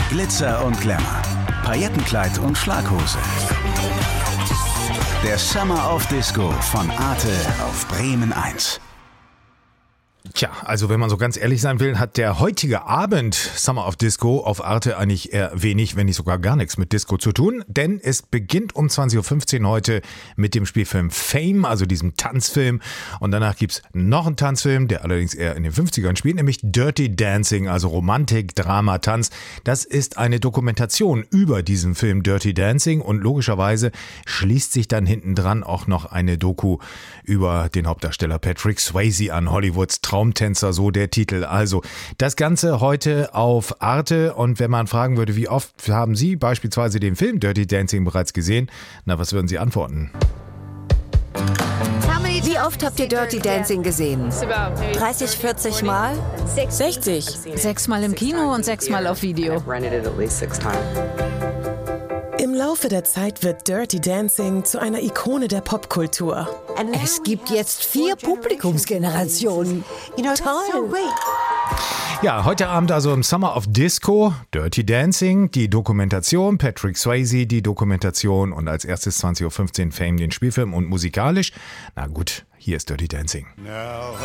Glitzer und Glamour, Paillettenkleid und Schlaghose. Der Summer of Disco von Arte auf Bremen 1. Tja, also wenn man so ganz ehrlich sein will, hat der heutige Abend Summer of Disco auf Arte eigentlich eher wenig, wenn nicht sogar gar nichts mit Disco zu tun. Denn es beginnt um 20.15 Uhr heute mit dem Spielfilm Fame, also diesem Tanzfilm. Und danach gibt's noch einen Tanzfilm, der allerdings eher in den 50ern spielt, nämlich Dirty Dancing, also Romantik, Drama, Tanz. Das ist eine Dokumentation über diesen Film Dirty Dancing und logischerweise schließt sich dann hinten dran auch noch eine Doku über den Hauptdarsteller Patrick Swayze an, Hollywoods Traumtänzer, so der Titel. Also das Ganze heute auf Arte und wenn man fragen würde, wie oft haben Sie beispielsweise den Film Dirty Dancing bereits gesehen? Na, was würden Sie antworten? Wie oft habt ihr Dirty Dancing gesehen? 30, 40 Mal? 60. 6 Mal im Kino und 6 Mal auf Video. Im Laufe der Zeit wird Dirty Dancing zu einer Ikone der Popkultur. Es gibt jetzt 4 Publikumsgenerationen. Toll! Ja, heute Abend also im Summer of Disco, Dirty Dancing, die Dokumentation, Patrick Swayze, die Dokumentation und als erstes 20.15 Uhr Fame, den Spielfilm und musikalisch. Na gut, hier ist Dirty Dancing. Now